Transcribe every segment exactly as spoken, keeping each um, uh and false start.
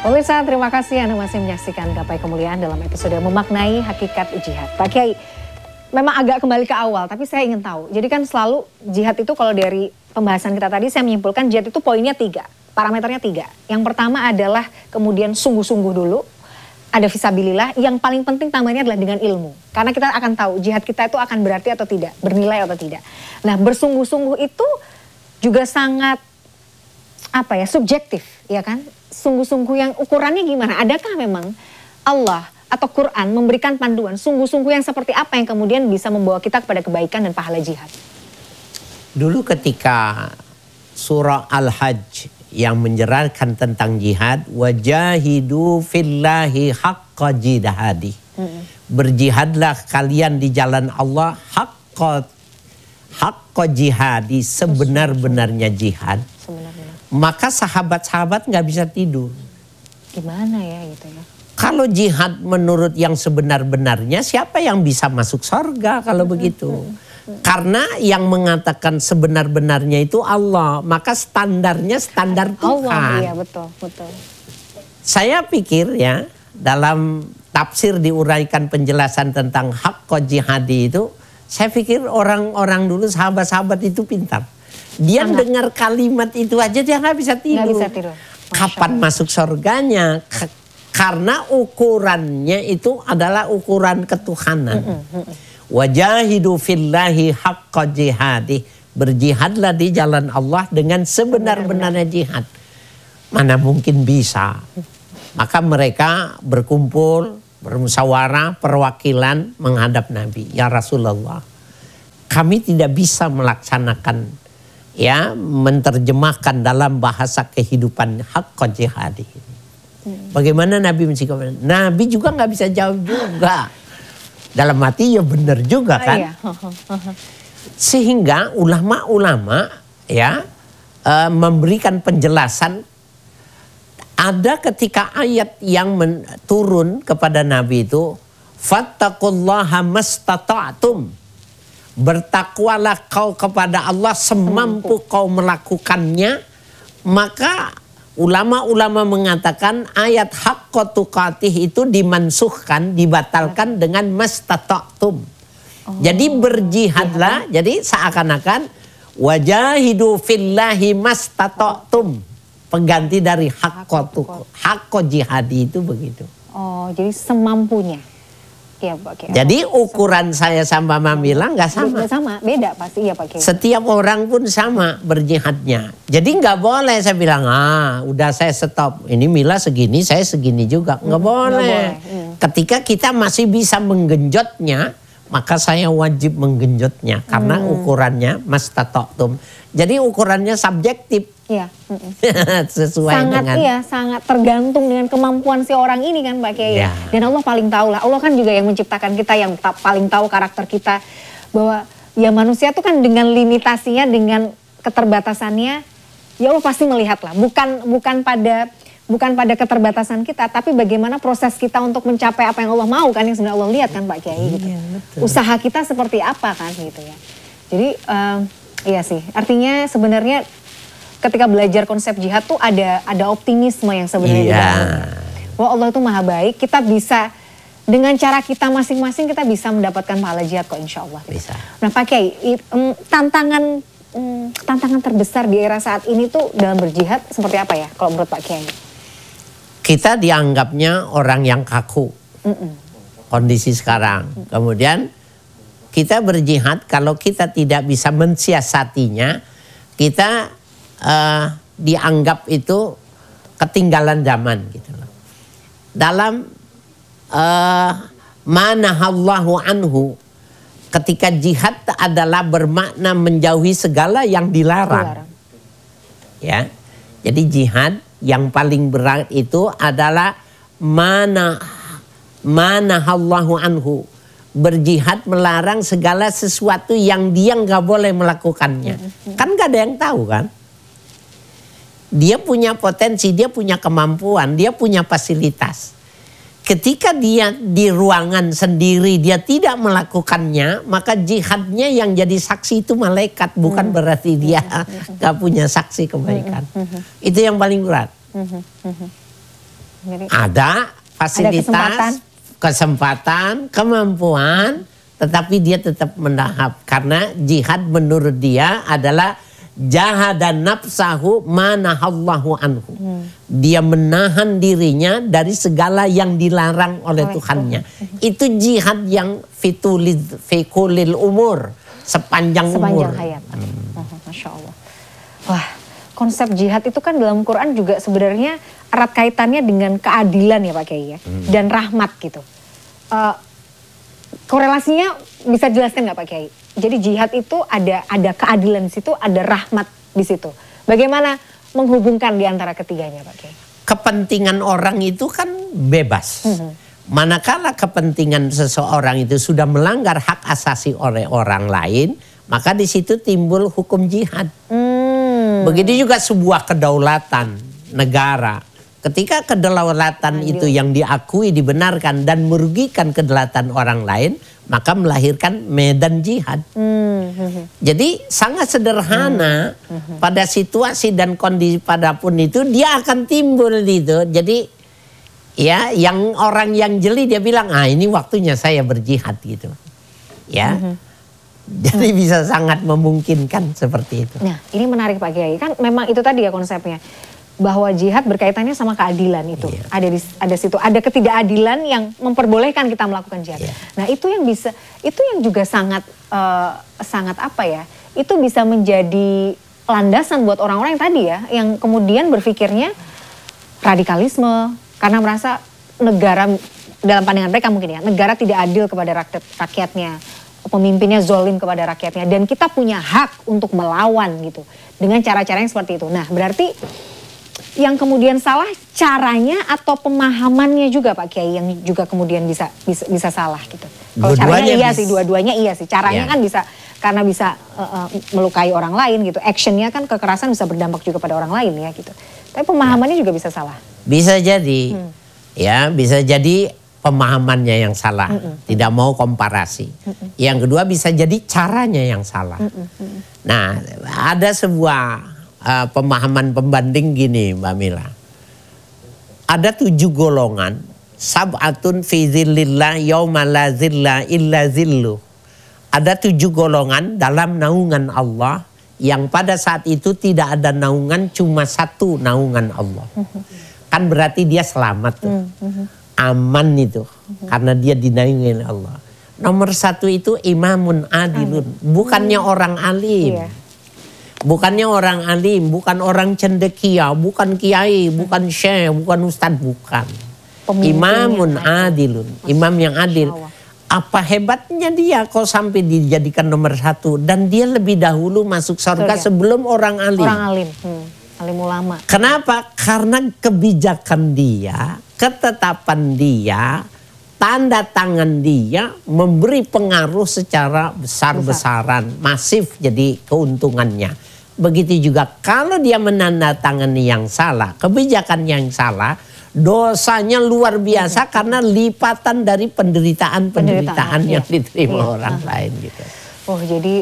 Pemirsa, terima kasih Anda masih menyaksikan Gapai Kemuliaan dalam episode Memaknai Hakikat Jihad. Pak Kiai, memang agak kembali ke awal, tapi saya ingin tahu. Jadi kan selalu jihad itu kalau dari pembahasan kita tadi, saya menyimpulkan jihad itu poinnya tiga, parameternya tiga. Yang pertama adalah kemudian sungguh-sungguh dulu, ada fisabilillah. Yang paling penting tambahnya adalah dengan ilmu. Karena kita akan tahu jihad kita itu akan berarti atau tidak, bernilai atau tidak. Nah, bersungguh-sungguh itu juga sangat apa ya, subjektif, ya kan? Sungguh-sungguh yang ukurannya gimana? Adakah memang Allah atau Quran memberikan panduan sungguh-sungguh yang seperti apa yang kemudian bisa membawa kita kepada kebaikan dan pahala jihad? Dulu ketika surah Al-Hajj yang menjelaskan tentang jihad, wajahidu fillahi haqqa jihadi. Hmm. Berjihadlah kalian di jalan Allah haqqa haqqa jihadi, sebenar-benarnya jihad. Sebenar-benar. Maka sahabat-sahabat nggak bisa tidur. Gimana ya gitu ya? Kalau jihad menurut yang sebenar-benarnya, siapa yang bisa masuk surga kalau hmm, begitu? Hmm, hmm. Karena yang mengatakan sebenar-benarnya itu Allah, maka standarnya standar Tuhan. Allah, iya betul, betul. Saya pikir ya, dalam tafsir diuraikan penjelasan tentang haqqa jihadi itu, saya pikir orang-orang dulu sahabat-sahabat itu pintar. Dia Sangat. dengar kalimat itu aja dia nggak bisa tidur. Nggak bisa tidur. Kapan masuk surganya? Karena ukurannya itu adalah ukuran ketuhanan. Mm -mm, mm. Wajahidu fillahi haqqa jihadi. Berjihadlah di jalan Allah dengan sebenar-benarnya jihad. Mana mungkin bisa. Maka mereka berkumpul, bermusyawarah, perwakilan menghadap Nabi. Ya Rasulullah, kami tidak bisa melaksanakan, ya, menerjemahkan dalam bahasa kehidupan haqqa jihadi. Hmm. Bagaimana Nabi mensikapi? Nabi juga nggak bisa jawab juga. Dalam hati ya benar juga kan. Oh, iya. Sehingga ulama-ulama ya uh, memberikan penjelasan. Ada ketika ayat yang men, turun kepada Nabi itu, fattaqullaha mastata'tum. Bertakwalah kau kepada Allah semampu kau melakukannya. Maka ulama-ulama mengatakan ayat haqqa tuqatih itu dimansuhkan, dibatalkan dengan mastata'tum. Oh. Jadi berjihadlah, ya. Jadi seakan-akan wajahidu fillahi mastata'tum. Pengganti dari haqqa haqqa jihadi itu begitu. Oh, jadi semampunya. Ya, Pak Kiai. Jadi ukuran sama. saya sama Mamilah nggak sama. Nggak sama, beda pasti ya Pak Kiai. Setiap orang pun sama berjihadnya. Jadi nggak boleh saya bilang, ah udah saya stop. Ini Mila segini, saya segini juga. Nggak hmm, boleh. boleh. Hmm. Ketika kita masih bisa menggenjotnya, maka saya wajib menggenjotnya. Karena hmm. ukurannya mastata'tum. Jadi ukurannya subjektif. Iya. Sesuai sangat, dengan. Iya, sangat tergantung dengan kemampuan si orang ini kan Pak Kiai. Ya. Dan Allah paling tahu lah. Allah kan juga yang menciptakan kita, yang paling tahu karakter kita. Bahwa ya manusia tuh kan dengan limitasinya, dengan keterbatasannya, ya Allah pasti melihat lah. Bukan bukan pada bukan pada keterbatasan kita, tapi bagaimana proses kita untuk mencapai apa yang Allah mau kan, yang sebenarnya Allah lihat kan Pak Kiai. Gitu. Iya, betul. Usaha kita seperti apa kan gitu ya. Jadi um, iya sih. Artinya sebenarnya ketika belajar konsep jihad tuh ada ada optimisme yang sebenarnya iya. dibangun. Wah, Allah itu maha baik, kita bisa dengan cara kita masing-masing kita bisa mendapatkan pahala jihad kok insya Allah. Bisa. Nah Pak Kiai, tantangan tantangan terbesar di era saat ini tuh dalam berjihad seperti apa ya kalau menurut Pak Kiai? Kita dianggapnya orang yang kaku. Mm -mm. Kondisi sekarang. Mm. Kemudian kita berjihad kalau kita tidak bisa mensiasatinya, kita Uh, dianggap itu ketinggalan zaman gitu loh. Dalam uh, manahallahu anhu, ketika jihad adalah bermakna menjauhi segala yang dilarang. dilarang. Ya, jadi jihad yang paling berat itu adalah mana manahallahu anhu. Berjihad melarang segala sesuatu yang dia nggak boleh melakukannya. Mm-hmm. Kan nggak ada yang tahu kan. Dia punya potensi, dia punya kemampuan, dia punya fasilitas. Ketika dia di ruangan sendiri, dia tidak melakukannya, maka jihadnya yang jadi saksi itu malaikat. Bukan hmm. berarti dia hmm. gak punya saksi kebaikan. Hmm. Itu yang paling berat. Hmm. Jadi, ada fasilitas, ada kesempatan. kesempatan, kemampuan, tetapi dia tetap menahan karena jihad menurut dia adalah jahadan nafsahu manahallahu anhu. Hmm. Dia menahan dirinya dari segala yang dilarang oleh oh, Tuhannya. Itu. Itu jihad yang fitulil fikulil umur, sepanjang, sepanjang umur. hayat. Hmm. Oh, Masya Allah. Wah, konsep jihad itu kan dalam Quran juga sebenarnya erat kaitannya dengan keadilan ya Pak Kiai ya, hmm. dan rahmat gitu. Uh, korelasinya bisa jelaskan nggak Pak Kiai? Jadi jihad itu ada ada keadilan di situ, ada rahmat di situ. Bagaimana menghubungkan di antara ketiganya Pak Kiai? Kepentingan orang itu kan bebas. Hmm. Manakala kepentingan seseorang itu sudah melanggar hak asasi oleh orang lain, maka di situ timbul hukum jihad. Hmm. Begitu juga sebuah kedaulatan negara. Ketika kedaulatan Adil. itu yang diakui, dibenarkan dan merugikan kedaulatan orang lain, maka melahirkan medan jihad. Hmm. Jadi sangat sederhana hmm. pada situasi dan kondisi padapun itu dia akan timbul itu. Jadi ya yang orang yang jeli dia bilang, ah ini waktunya saya berjihad gitu. Ya. Hmm. Jadi hmm. bisa sangat memungkinkan seperti itu. Nah ini menarik Pak Kiai, kan memang itu tadi ya konsepnya. Bahwa jihad berkaitannya sama keadilan itu. Yeah. Ada di ada situ, ada ketidakadilan yang memperbolehkan kita melakukan jihad. Yeah. Nah, itu yang bisa itu yang juga sangat uh, sangat apa ya? Itu bisa menjadi landasan buat orang-orang yang tadi ya, yang kemudian berpikirnya radikalisme karena merasa negara dalam pandangan mereka mungkin ya, negara tidak adil kepada rakyat rakyatnya. Pemimpinnya zolim kepada rakyatnya dan kita punya hak untuk melawan gitu. Dengan cara-cara yang seperti itu. Nah, berarti yang kemudian salah caranya atau pemahamannya juga Pak Kiai yang juga kemudian bisa bisa, bisa salah gitu. Kalau caranya iya sih, dua-duanya iya sih. Caranya ya. kan bisa karena bisa uh, uh, melukai orang lain gitu. Actionnya kan kekerasan bisa berdampak juga pada orang lain ya gitu. Tapi pemahamannya ya. juga bisa salah. Bisa jadi, hmm. ya bisa jadi pemahamannya yang salah. Hmm. Tidak mau komparasi. Hmm. Yang kedua bisa jadi caranya yang salah. Hmm. Nah ada sebuah Uh, pemahaman pembanding gini Mbak Mila. Ada tujuh golongan. Sab'atun fi zillillah yauma la zilla illa zilluh. Ada tujuh golongan dalam naungan Allah yang pada saat itu tidak ada naungan, cuma satu naungan Allah. Kan berarti dia selamat tuh. Aman itu. Karena dia dinaungi Allah. Nomor satu itu imamun adilun. Bukannya orang alim. Iya. Bukannya orang alim, bukan orang cendekia, bukan kiai, bukan syekh, bukan ustadz, bukan. Imamun adilun, imam yang adil. Apa hebatnya dia kok sampai dijadikan nomor satu. Dan dia lebih dahulu masuk surga Surga. sebelum orang alim. Orang alim, hmm. alim ulama. Kenapa? Karena kebijakan dia, ketetapan dia, tanda tangan dia memberi pengaruh secara besar-besaran, masif jadi keuntungannya. Begitu juga kalau dia menandatangani yang salah, kebijakan yang salah, dosanya luar biasa hmm. karena lipatan dari penderitaan-penderitaan yang ya. diterima ya. orang hmm. lain gitu. Oh, jadi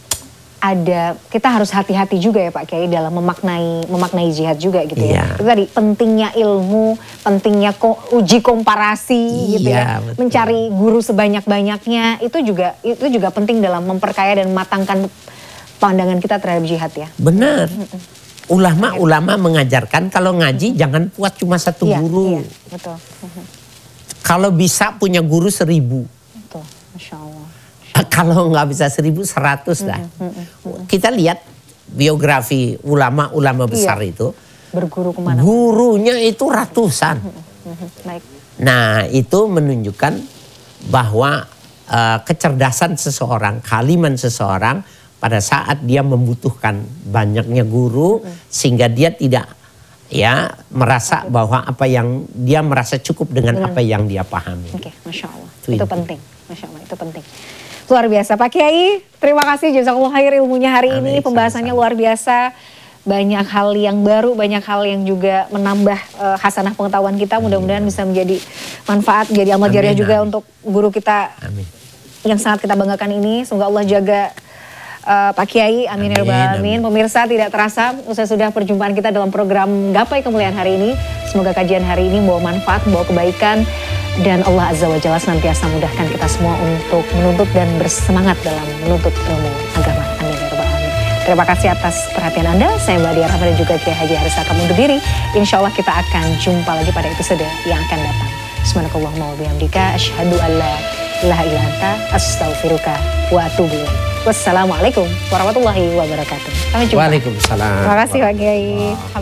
ada kita harus hati-hati juga ya Pak Kiai dalam memaknai memaknai jihad juga gitu ya. ya. Itu tadi pentingnya ilmu, pentingnya ko, uji komparasi gitu ya. Betul. Mencari guru sebanyak-banyaknya itu juga itu juga penting dalam memperkaya dan mematangkan pandangan kita terhadap jihad ya. Benar. Ulama-ulama mengajarkan kalau ngaji mm-hmm. jangan puas cuma satu iya, guru. Iya, betul. Mm-hmm. Kalau bisa punya guru seribu. Betul, Masya Allah. Kalau nggak bisa seribu, seratus dah. Mm-hmm. Mm-hmm. Kita lihat biografi ulama-ulama besar iya. itu. Berguru kemana? Gurunya itu ratusan. Mm-hmm. Baik. Nah itu menunjukkan bahwa uh, kecerdasan seseorang, kehaliman seseorang pada saat dia membutuhkan banyaknya guru hmm. sehingga dia tidak ya merasa bahwa apa yang dia merasa cukup dengan hmm. apa yang dia pahami. Oke, okay, Masya Allah. Itu, itu penting, Masya Allah, itu penting. Luar biasa Pak Kiai, terima kasih jazakallah khair ilmunya hari Amin, ini, pembahasannya sama-sama. luar biasa. Banyak hal yang baru, banyak hal yang juga menambah uh, hasanah pengetahuan kita. Mudah-mudahan bisa menjadi manfaat, menjadi amal jariah juga amin. Untuk guru kita Amin. yang sangat kita banggakan ini. Semoga Allah jaga Uh, Pak Kiai, amin ya rabbal alamin. Pemirsa, tidak terasa usai sudah perjumpaan kita dalam program Gapai Kemuliaan hari ini. Semoga kajian hari ini membawa manfaat, membawa kebaikan, dan Allah Azza wa Jalla senantiasa mudahkan kita semua untuk menuntut dan bersemangat dalam menuntut ilmu agama. Amin ya rabbal alamin. Terima kasih atas perhatian Anda. Saya Mbak Diah Rahma dan juga Kiai Haji Haris Hakam undur diri. Insya Allah kita akan jumpa lagi pada episode yang akan datang. Subhanakallahumma wa bihamdika asyhadu an la ilaha illa anta astaghfiruka wa atubu ilaik. Wassalamualaikum warahmatullahi wabarakatuh. Sampai jumpa. Waalaikumsalam. Terima kasih Pak Kiai.